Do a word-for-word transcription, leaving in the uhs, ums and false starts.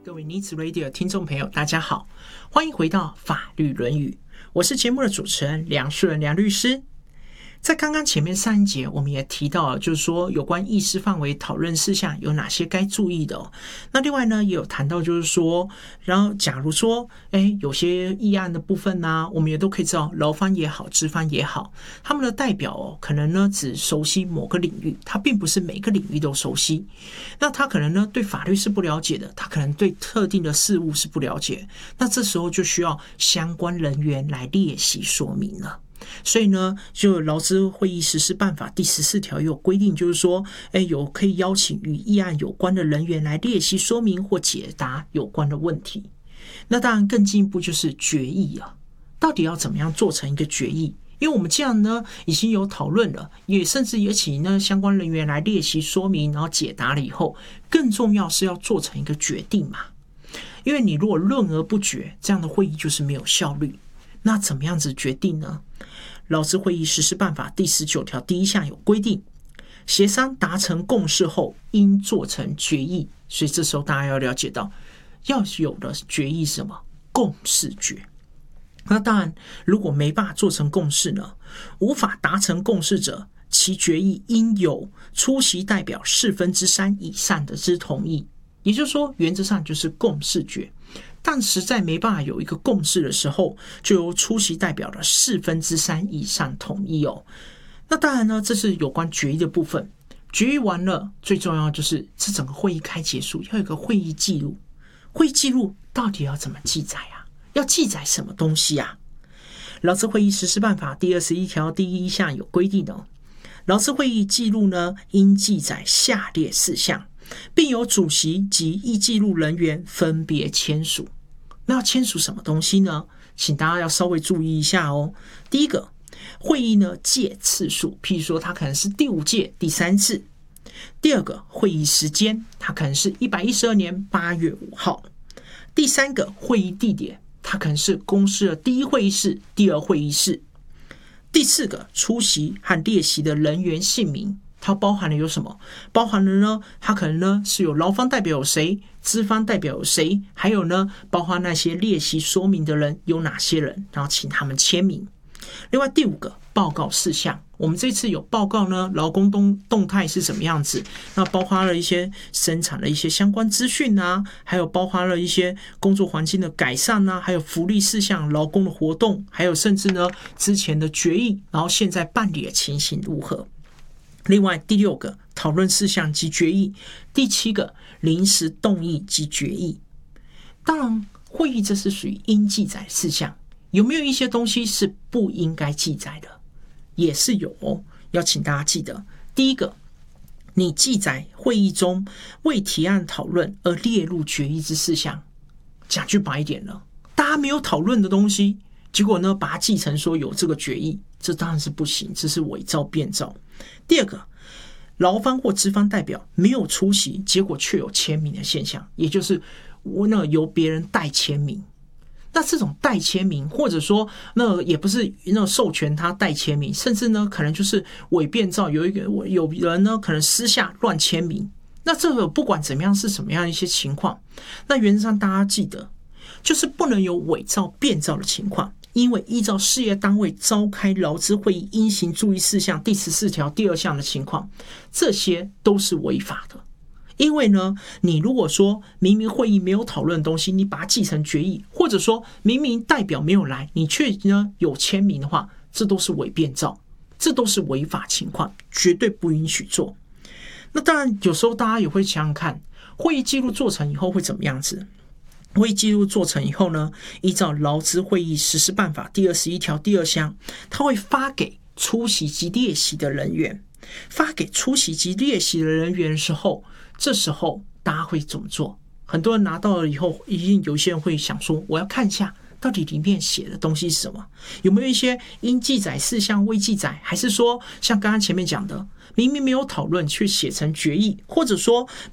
各位尼子 Radio 听众朋友大家好，欢迎回到法律论语，我是节目的主持人梁树人梁律师。在刚刚前面上一节我们也提到了，就是说有关议事范围讨论事项有哪些该注意的、哦、那另外呢也有谈到就是说，然后假如说诶有些议案的部分呢、啊，我们也都可以知道劳方也好资方也好，他们的代表哦可能呢只熟悉某个领域，他并不是每个领域都熟悉，那他可能呢对法律是不了解的，他可能对特定的事物是不了解，那这时候就需要相关人员来列席说明了。所以呢，就劳资会议实施办法第十四条有规定，就是说，哎，有可以邀请与议案有关的人员来列席说明或解答有关的问题。那当然更进一步就是决议啊，到底要怎么样做成一个决议？因为我们这样呢已经有讨论了，也甚至也请呢相关人员来列席说明，然后解答了以后，更重要是要做成一个决定嘛。因为你如果论而不决，这样的会议就是没有效率。那怎么样子决定呢？劳资会议实施办法第十九条第一项有规定，协商达成共识后应做成决议。所以这时候大家要了解到，要有的决议是什么？共识决。那当然如果没办法做成共识呢，无法达成共识者，其决议应有出席代表四分之三以上的之同意。也就是说原则上就是共识决，但实在没办法有一个共识的时候，就由出席代表的四分之三以上同意哦。那当然呢，这是有关决议的部分。决议完了，最重要就是这整个会议开结束要有一个会议记录。会议记录到底要怎么记载啊？要记载什么东西啊？劳资会议实施办法第二十一条第一项有规定哦，劳资会议记录呢，应记载下列事项，并由主席及议记录人员分别签署。那要签署什么东西呢？请大家要稍微注意一下哦。第一个，会议呢届次数，譬如说它可能是第五届第三次。第二个，会议时间，它可能是一百一十二年八月五号。第三个，会议地点，它可能是公司的第一会议室、第二会议室。第四个，出席和列席的人员姓名，它包含了有什么？包含了呢，它可能呢是有劳方代表有谁，资方代表有谁，还有呢，包括那些列席说明的人有哪些人，然后请他们签名。另外第五个，报告事项，我们这次有报告呢，劳工动动态是什么样子？那包括了一些生产的一些相关资讯啊，还有包括了一些工作环境的改善啊，还有福利事项、劳工的活动，还有甚至呢之前的决议，然后现在办理的情形如何？另外第六个，讨论事项及决议。第七个，临时动议及决议。当然会议这是属于应记载事项，有没有一些东西是不应该记载的？也是有哦，要请大家记得。第一个，你记载会议中未提案讨论而列入决议之事项。讲句白一点了，大家没有讨论的东西，结果呢把它记成说有这个决议，这当然是不行，这是伪造变造。第二个，劳方或资方代表没有出席，结果却有签名的现象，也就是那由别人代签名。那这种代签名，或者说那也不是那授权他代签名，甚至呢可能就是伪变造，有一个有人呢可能私下乱签名。那这个不管怎么样是什么样一些情况，那原则上大家记得，就是不能有伪造变造的情况。因为依照事业单位召开劳资会议应行注意事项第十四条第二项的情况，这些都是违法的。因为呢，你如果说明明会议没有讨论的东西，你把它记成决议，或者说明明代表没有来，你却呢有签名的话，这都是伪变造，这都是违法情况，绝对不允许做。那当然，有时候大家也会想想看，会议记录做成以后会怎么样子？会议记录做成以后呢，依照劳资会议实施办法第二十一条第二项，它会发给出席及列席的人员。发给出席及列席的人员的时候，这时候大家会怎么做？很多人拿到了以后，一定有些人会想说，我要看一下到底里面写的东西是什么，有没有一些应记载事项未记载，还是说像刚刚前面讲的，明明没有讨论却写成决议，或者说